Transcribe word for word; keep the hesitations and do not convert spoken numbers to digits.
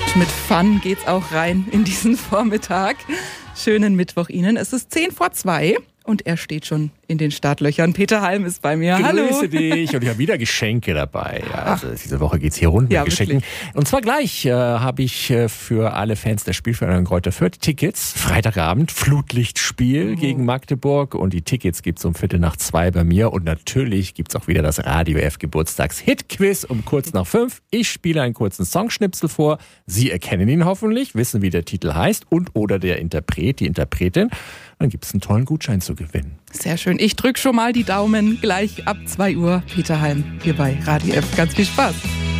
Mit Fun geht's auch rein in diesen Vormittag. Schönen Mittwoch Ihnen. Es ist zehn vor zwei und er steht schon in den Startlöchern. Peter Halm ist bei mir. Grüße Hallo. Grüße dich. Und ich habe wieder Geschenke dabei. Ja, also diese Woche geht's hier rund mit Ja, Geschenken. wirklich. Und zwar gleich äh, habe ich äh, für alle Fans der Spielvereinigung Greuther Fürth Tickets. Freitagabend Flutlichtspiel Oh. gegen Magdeburg. Und die Tickets gibt's um Viertel nach zwei bei mir. Und natürlich gibt's auch wieder das Radio F Geburtstags-Hit-Quiz um kurz nach fünf. Ich spiele einen kurzen Songschnipsel vor. Sie erkennen ihn hoffentlich, wissen, wie der Titel heißt und oder der Interpret, die Interpretin. Dann gibt's einen tollen Gutschein zu gewinnen. Sehr schön. Ich drücke schon mal die Daumen gleich ab zwei Uhr. Peter Halm hier bei Radio F. Ganz viel Spaß.